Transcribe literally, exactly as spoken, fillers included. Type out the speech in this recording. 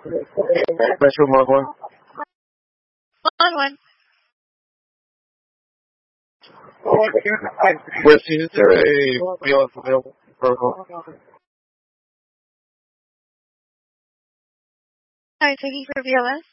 Special Mark One. On one. West, is there a wheel available protocol? Hi, thank you for V L S.